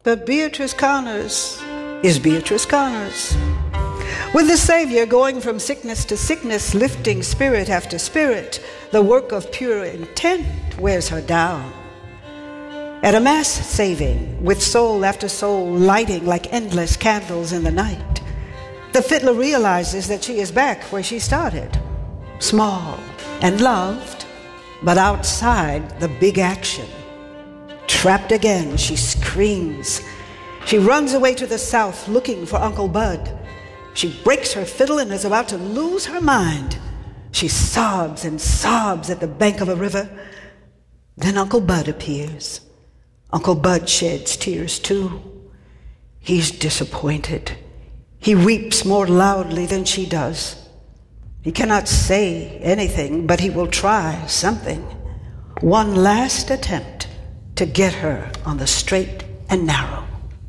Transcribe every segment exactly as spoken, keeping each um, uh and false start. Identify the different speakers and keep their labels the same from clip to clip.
Speaker 1: But Beatrice Connors is Beatrice Connors. With the Savior going from sickness to sickness, lifting spirit after spirit, the work of pure intent wears her down. At a mass saving, with soul after soul lighting like endless candles in the night, the fiddler realizes that she is back where she started, small and loved, but outside the big action. Trapped again, she screams. She runs away to the south looking for Uncle Bud. She breaks her fiddle and is about to lose her mind. She sobs and sobs at the bank of a river. Then Uncle Bud appears. Uncle Bud sheds tears too. He's disappointed. He weeps more loudly than she does. He cannot say anything, but he will try something. One last attempt to get her on the straight and narrow.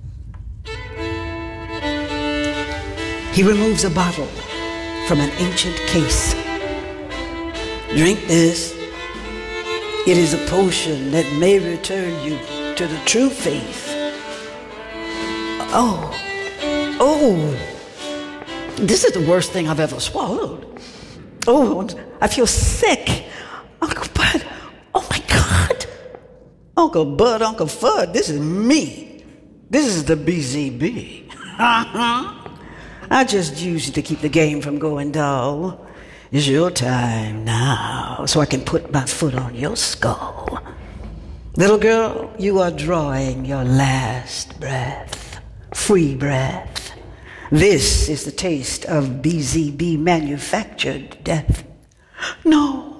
Speaker 1: He removes a bottle from an ancient case. Drink this. It is a potion that may return you to the true faith. Oh, oh, this is the worst thing I've ever swallowed. Oh, I feel sick. Uncle Bud, oh my God. Uncle Bud, Uncle Fudd, this is me. This is the B Z B. I just used you to keep the game from going dull. It's your time now, so I can put my foot on your skull. Little girl, you are drawing your last breath. Free breath. This is the taste of B Z B manufactured death. No,